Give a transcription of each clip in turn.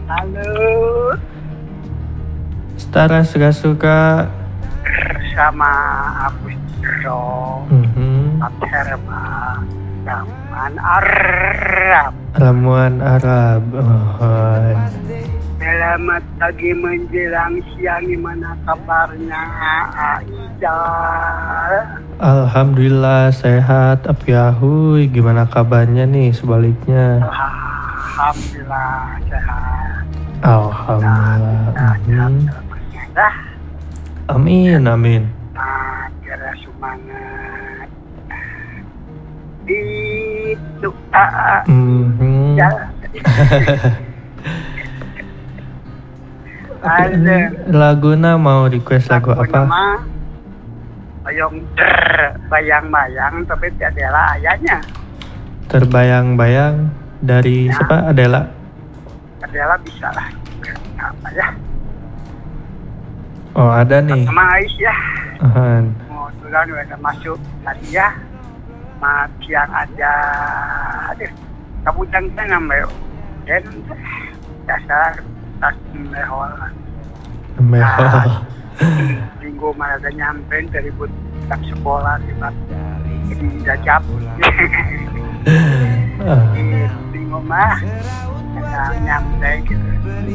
Halo. Setara suka-suka Bersama Abustro. Abherma. Ramuan Arab. Ramuan Arab. Selamat pagi menjelang siang, gimana kabarnya Aida? Alhamdulillah sehat. Apiahuy, gimana kabarnya nih sebaliknya? Alhamdulillah sehat. Alhamdulillah. Dah. Amin, amin. Kira semangat. Itu ya. Laguna mau request lagu apa? Bayang-bayang tapi Adela ayahnya. Terbayang-bayang dari siapa? Adela bisa lah. Apa ya? Oh ada nih. Sama Aisyah. Mau duluan udah masuk tadi ya. Siang aja. Aduh, kamu jangan ngambil. Dan dasar tas mehol. Minggu malah udah nyampein dari pulang sekolah ini udah cabut. Minggu mah ada nyampe gitu.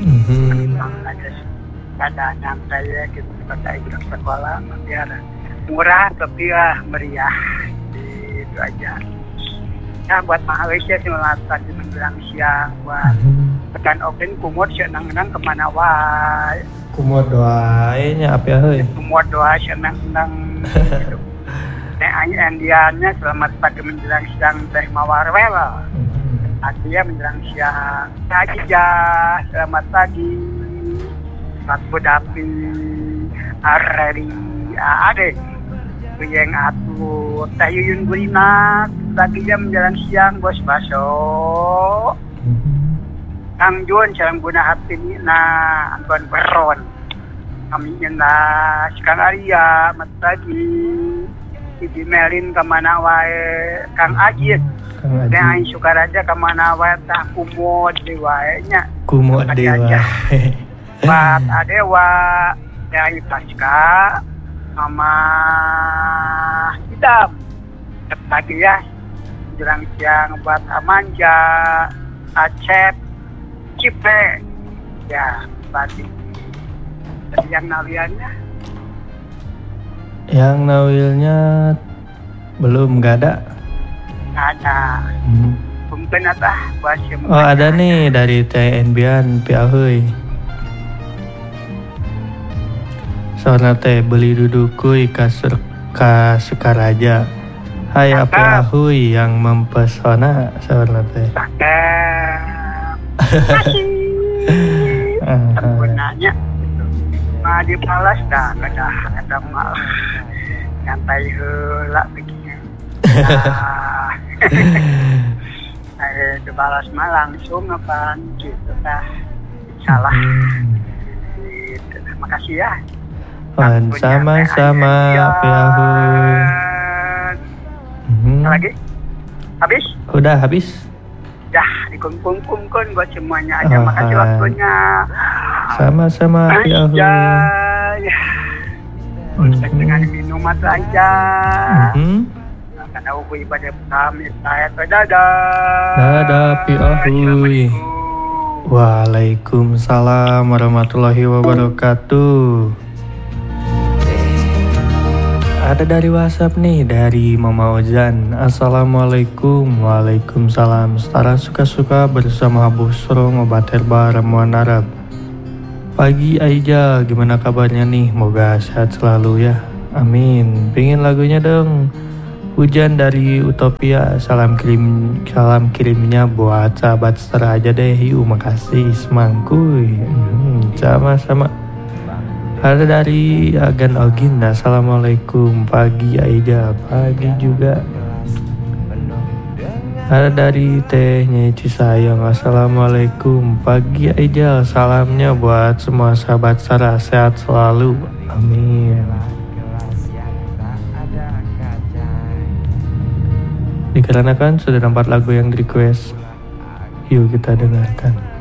Ada nyampe ya gitu pada ikut sekolah biar murah tapi meriah itu aja. Nah buat Malaysia sih tadi menjelang siang buat tekan open kumur senang-senang kemana wae. Kumur doainya apa ya heuy? Kumur doa senang-senang. Andiannya selamat pagi menjelang siang teh mawarwel. Artinya menjelang siang. Pagi ya, selamat pagi. Satu dapi areri ade. Yang atur teh Yuyun Gurina pagi jam menjelang siang bos baso. Kang Jun salam guna hati ni na Anton Beron. Kami nyenda Kang Arya mat pagi. Ibu Melin kemana wae Kang Ajit. Dan Sukaraja kemana wae tah kumod di wae nya. Kumod di wae. Buat adewa dari Pasca sama Hitam. Pagi ya. Jelang siang buat Amanja, Acep, Cipe. Ya, pagi. Yang nawiannya? Yang nawilnya belum, nggak ada. Ada. Mungkin apa? Oh ada nih dari TNBan Piahuy. Soalnya teh beli dudukui Sukaraja. Hai Apiahuy yang mempesona soalnya teh. Sebenarnya dibalas dah ada mal nyantai heula begini. Dibalas mah langsung apa gitu dah. Salah. Terima kasih ya. Sama-sama Piahuy. Lagi? Habis? Udah habis. Dah dikungkung-kungkun buat semuanya aja. Makasih waktunya. Sama-sama Piahuy. Dengan minum aja. Karena aku ibadah kami saya dadah Piahuy. Waalaikumsalam warahmatullahi wabarakatuh. Ada dari WhatsApp nih dari Mama Ozan. Assalamualaikum. Waalaikumsalam. Setara suka-suka bersama Busro ngobat herba ramuan Arab. Pagi Aija, gimana kabarnya nih? Moga sehat selalu ya. Amin. Pengen lagunya dong. Hujan dari Utopia. Salam kirimnya buat sahabat setara aja deh. Yuk makasih semangkuy. Sama-sama. Ada dari Agan Ogin. Assalamualaikum. Pagi Aida. Pagi juga. Ada dari Tehnya Cisayang. Assalamualaikum. Pagi Aida. Salamnya buat semua sahabat Sarah. Sehat selalu. Amin. Dikarenakan sudah 4 lagu yang di request. Yuk kita dengarkan.